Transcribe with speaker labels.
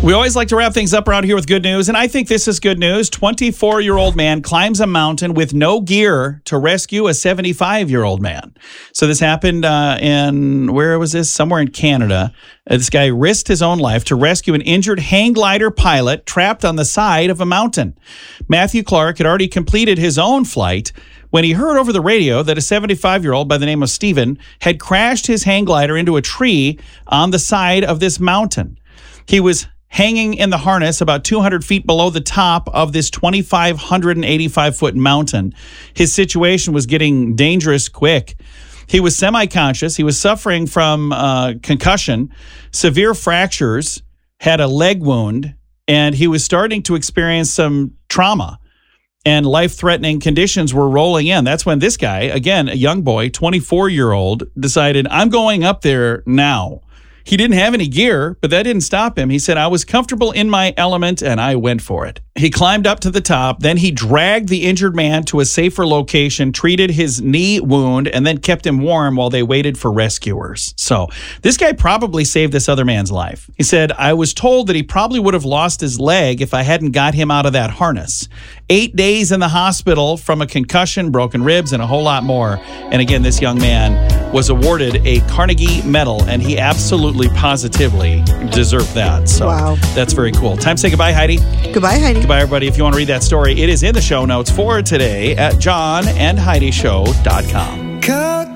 Speaker 1: We always like to wrap things up around here with good news, and I think this is good news. 24-year-old man climbs a mountain with no gear to rescue a 75-year-old man. So this happened where was this? Somewhere in Canada. This guy risked his own life to rescue an injured hang glider pilot trapped on the side of a mountain. Matthew Clark had already completed his own flight when he heard over the radio that a 75-year-old by the name of Stephen had crashed his hang glider into a tree on the side of this mountain. He was hanging in the harness about 200 feet below the top of this 2,585-foot mountain. His situation was getting dangerous quick. He was semi-conscious. He was suffering from concussion, severe fractures, had a leg wound, and he was starting to experience some trauma. And life-threatening conditions were rolling in. That's when this guy, again, a young boy, 24-year-old, decided, I'm going up there now. He didn't have any gear, but that didn't stop him. He said, I was comfortable in my element, and I went for it. He climbed up to the top. Then he dragged the injured man to a safer location, treated his knee wound, and then kept him warm while they waited for rescuers. So this guy probably saved this other man's life. He said, I was told that he probably would have lost his leg if I hadn't got him out of that harness. 8 days in the hospital from a concussion, broken ribs, and a whole lot more. And again, this young man was awarded a Carnegie Medal, and he absolutely, positively deserved that. So wow. That's very cool. Time to say goodbye, Heidi.
Speaker 2: Goodbye, Heidi.
Speaker 1: Goodbye, everybody. If you want to read that story, it is in the show notes for today at johnandheidishow.com.